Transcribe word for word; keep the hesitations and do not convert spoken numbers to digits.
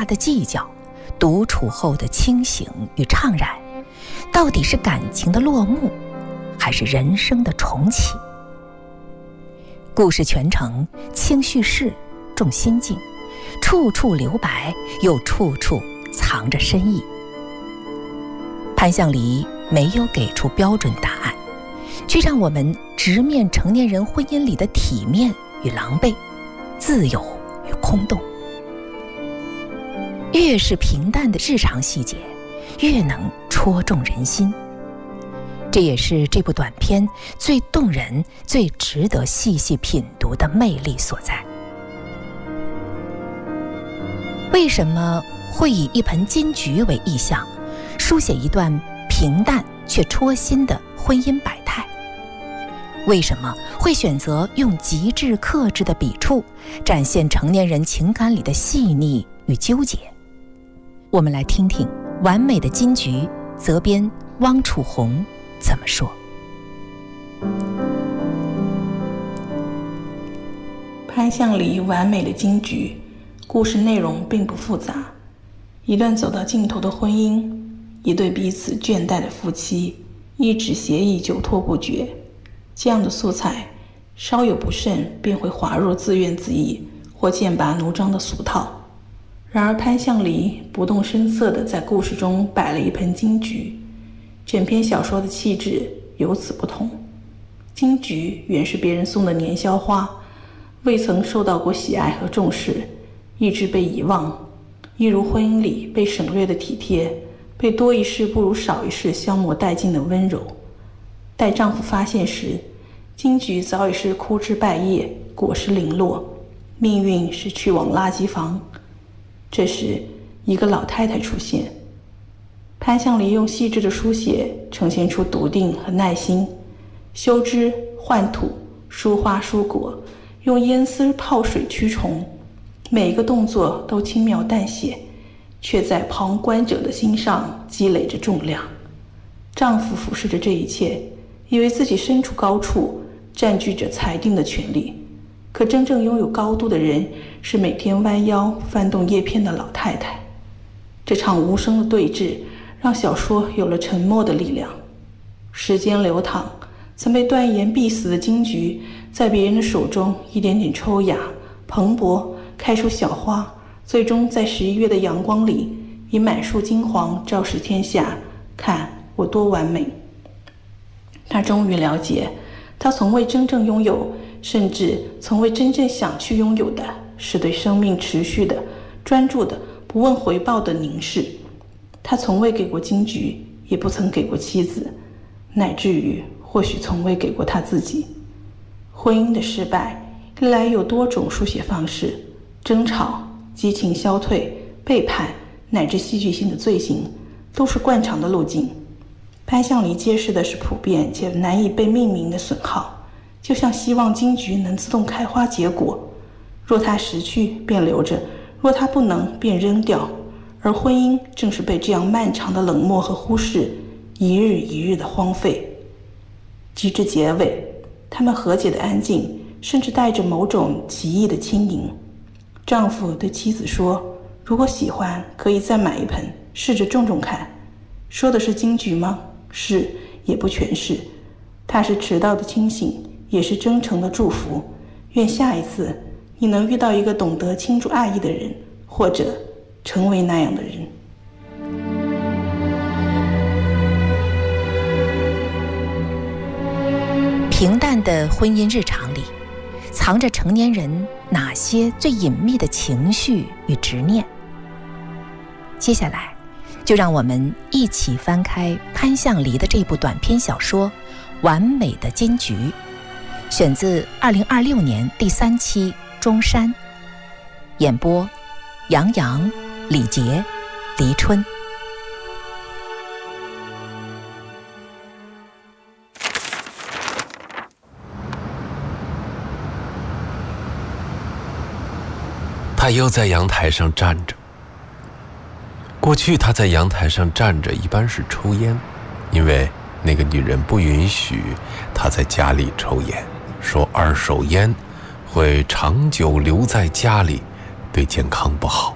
下的计较，独处后的清醒与怅然，到底是感情的落幕，还是人生的重启？故事全程轻叙事，重心境，处处留白，又处处藏着深意。潘向黎没有给出标准答案，却让我们直面成年人婚姻里的体面与狼狈，自由与空洞。越是平淡的日常细节，越能戳中人心。这也是这部短片最动人、最值得细细品读的魅力所在。为什么会以一盆金桔为意象，书写一段平淡却戳心的婚姻百态？为什么会选择用极致克制的笔触，展现成年人情感里的细腻与纠结？我们来听听《完美的金桔》责编汪楚红怎么说。 潘向黎《完美的金桔》故事内容并不复杂，一段走到尽头的婚姻，一对彼此倦怠的夫妻，一纸协议久拖不决。这样的素材稍有不慎便会滑入自怨自艾或剑拔弩张的俗套。然而潘向黎不动声色地在故事中摆了一盆金桔，整篇小说的气质由此不同。金桔原是别人送的年宵花，未曾受到过喜爱和重视，一直被遗忘，一如婚姻里被省略的体贴，被多一事不如少一事消磨殆尽的温柔。待丈夫发现时，金桔早已是枯枝败叶，果实零落，命运是去往垃圾房。这时一个老太太出现，潘向黎用细致的书写呈现出笃定和耐心，修枝换土，疏花疏果，用烟丝泡水驱虫，每一个动作都轻描淡写，却在旁观者的心上积累着重量。丈夫俯视着这一切，以为自己身处高处，占据着裁定的权利，可真正拥有高度的人是每天弯腰翻动叶片的老太太。这场无声的对峙让小说有了沉默的力量。时间流淌，曾被断言必死的金桔在别人的手中一点点抽芽蓬勃，开出小花，最终在十一月的阳光里以满树金黄昭示天下，看我多完美。他终于了解，他从未真正拥有，甚至从未真正想去拥有的，是对生命持续的、专注的、不问回报的凝视。他从未给过金桔，也不曾给过妻子，乃至于或许从未给过他自己。婚姻的失败历来有多种书写方式，争吵、激情消退、背叛，乃至戏剧性的罪行，都是惯常的路径。潘向黎揭示的是普遍且难以被命名的损耗，就像希望金桔能自动开花结果，若它失去便留着，若它不能便扔掉。而婚姻正是被这样漫长的冷漠和忽视，一日一日的荒废。及至结尾，他们和解的安静，甚至带着某种奇异的轻盈。丈夫对妻子说，如果喜欢可以再买一盆，试着种种看。说的是金桔吗？是，也不全是。它是迟到的清醒，也是真诚的祝福。愿下一次你能遇到一个懂得倾注爱意的人，或者成为那样的人。 平淡的婚姻日常里，藏着成年人哪些最隐秘的情绪与执念？接下来就让我们一起翻开潘向黎的这部短篇小说《完美的金桔》，选自二零二六年第三期中山，演播杨洋、李杰、黎春。 他又在阳台上站着。过去他在阳台上站着一般是抽烟，因为那个女人不允许他在家里抽烟，说二手烟会长久留在家里，对健康不好。